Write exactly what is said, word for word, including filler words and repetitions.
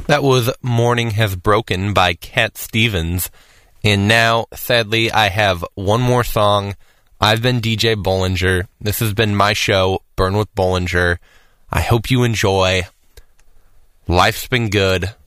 That was Morning Has Broken by Cat Stevens. And now, sadly, I have one more song. I've been D J Bollinger. This has been my show, Burn with Bollinger. I hope you enjoy. Life's been good.